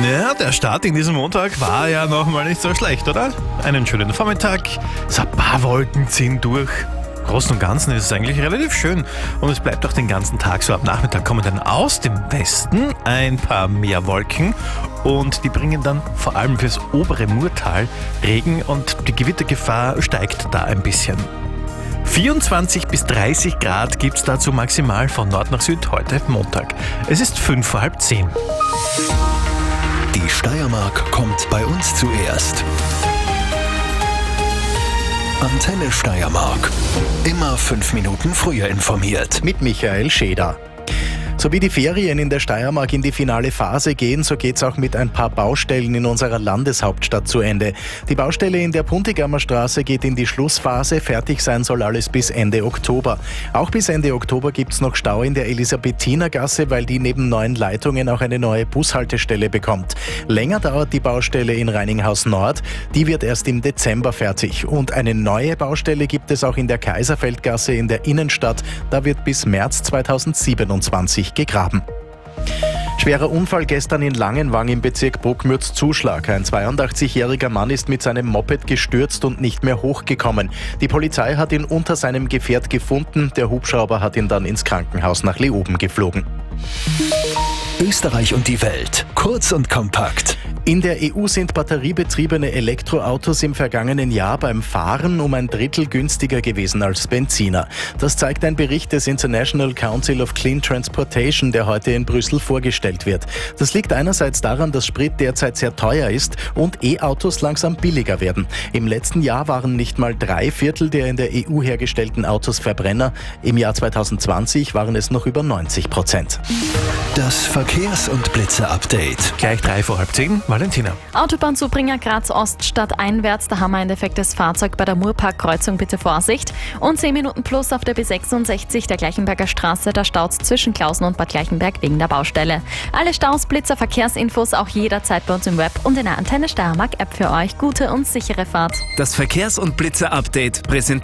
Ja, der Start in diesem Montag war ja noch mal nicht so schlecht, oder? Einen schönen Vormittag, so ein paar Wolken ziehen durch. Im Großen und Ganzen ist es eigentlich relativ schön und es bleibt auch den ganzen Tag so. Ab Nachmittag kommen dann aus dem Westen ein paar mehr Wolken und die bringen dann vor allem fürs obere Murtal Regen und die Gewittergefahr steigt da ein bisschen. 24 bis 30 Grad gibt es dazu maximal von Nord nach Süd heute Montag. Es ist 5:30. Die Steiermark kommt bei uns zuerst. Antenne Steiermark. Immer 5 Minuten früher informiert. Mit Michael Scheder. So wie die Ferien in der Steiermark in die finale Phase gehen, so geht's auch mit ein paar Baustellen in unserer Landeshauptstadt zu Ende. Die Baustelle in der Puntigammer Straße geht in die Schlussphase. Fertig sein soll alles bis Ende Oktober. Auch bis Ende Oktober gibt's noch Stau in der Elisabethinergasse, weil die neben neuen Leitungen auch eine neue Bushaltestelle bekommt. Länger dauert die Baustelle in Reininghaus Nord. Die wird erst im Dezember fertig. Und eine neue Baustelle gibt es auch in der Kaiserfeldgasse in der Innenstadt. Da wird bis März 2027 gegraben. Schwerer Unfall gestern in Langenwang im Bezirk Bruckmürz-Zuschlag. Ein 82-jähriger Mann ist mit seinem Moped gestürzt und nicht mehr hochgekommen. Die Polizei hat ihn unter seinem Gefährt gefunden. Der Hubschrauber hat ihn dann ins Krankenhaus nach Leoben geflogen. Österreich und die Welt. Kurz und kompakt. In der EU sind batteriebetriebene Elektroautos im vergangenen Jahr beim Fahren um ein Drittel günstiger gewesen als Benziner. Das zeigt ein Bericht des International Council of Clean Transportation, der heute in Brüssel vorgestellt wird. Das liegt einerseits daran, dass Sprit derzeit sehr teuer ist und E-Autos langsam billiger werden. Im letzten Jahr waren nicht mal 3/4 der in der EU hergestellten Autos Verbrenner. Im Jahr 2020 waren es noch über 90%. Das Verkehrs- und Blitzer-Update. Gleich 9:03, Valentina. Autobahnzubringer Graz Ost stadteinwärts, da haben wir ein defektes Fahrzeug bei der Murparkkreuzung, bitte Vorsicht. Und 10 Minuten plus auf der B66 der Gleichenberger Straße, da staut's zwischen Klausen und Bad Gleichenberg wegen der Baustelle. Alle Staus, Blitzer, Verkehrsinfos auch jederzeit bei uns im Web und in der Antenne Steiermark App für euch. Gute und sichere Fahrt. Das Verkehrs- und Blitzer-Update präsentiert